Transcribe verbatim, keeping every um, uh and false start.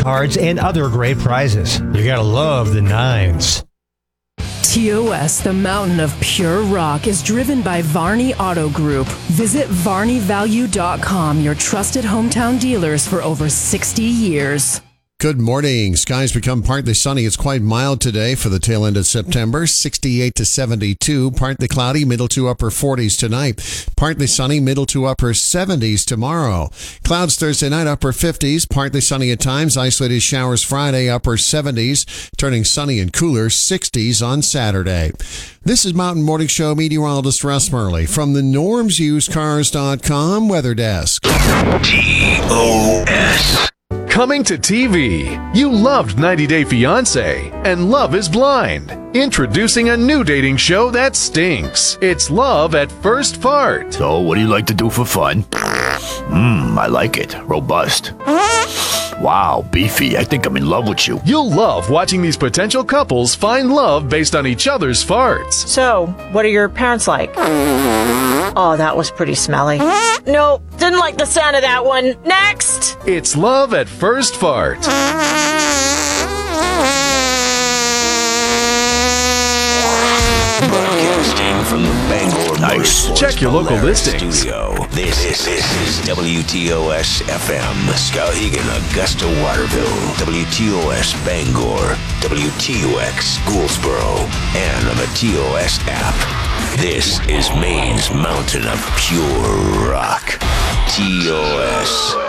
cards, and other great prizes. You gotta love the nines. T O S, the mountain of pure rock, is driven by Varney Auto Group. Visit Varney Value dot com, your trusted hometown dealers for over sixty years. Good morning. Skies become partly sunny. It's quite mild today for the tail end of September. sixty-eight to seventy-two. Partly cloudy, middle to upper forties tonight. Partly sunny, middle to upper seventies tomorrow. Clouds Thursday night, upper fifties. Partly sunny at times. Isolated showers Friday, upper seventies. Turning sunny and cooler, sixties on Saturday. This is Mountain Morning Show meteorologist Russ Murley from the Norms Used Cars dot com Weather Desk. T O S Coming to T V. You loved ninety day fiancé and Love is Blind. Introducing a new dating show that stinks. It's Love at First Fart. So, what do you like to do for fun? Mmm, I like it. Robust. Wow, beefy. I think I'm in love with you. You'll love watching these potential couples find love based on each other's farts. So, what are your parents like? Oh, that was pretty smelly. Nope, didn't like the sound of that one. Next! It's Love at First Fart. Broadcasting from the Bangor Nice. Motorsports Check your local Polaris listings. Studio. This, this, this is W T O S F M, Skowhegan, Augusta, Waterville, W T O S Bangor, W T O X Gouldsboro, and on the T O S app. This is Maine's mountain of pure rock. T O S.